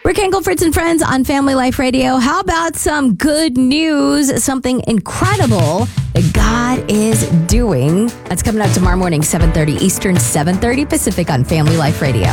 Rick Engel, Fritz and Friends on Family Life Radio. How about some good news? Something incredible that God is doing. That's coming up tomorrow morning, 7:30 Eastern, 7:30 Pacific on Family Life Radio.